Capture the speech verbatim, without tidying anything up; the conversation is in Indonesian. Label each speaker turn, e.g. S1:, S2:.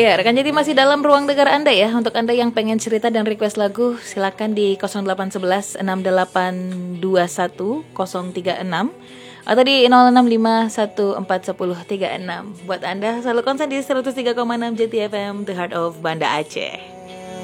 S1: Iya, rekan jadi masih dalam ruang dengar Anda ya. Untuk Anda yang pengen cerita dan request lagu, silakan di nol delapan satu satu enam delapan dua satu nol tiga enam atau di nol enam lima satu empat satu nol tiga enam. Buat Anda selalu konsen di seratus tiga koma enam J T F M, The Heart of Banda Aceh.